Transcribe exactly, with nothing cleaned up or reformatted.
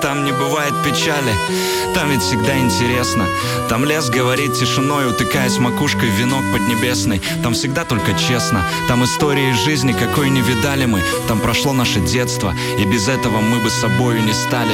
Там не бывает печали, там ведь всегда интересно. Там лес говорит тишиной, утыкаясь макушкой в венок поднебесный. Там всегда только честно. Там истории жизни, какой не видали мы. Там прошло наше детство, и без этого мы бы собою не стали.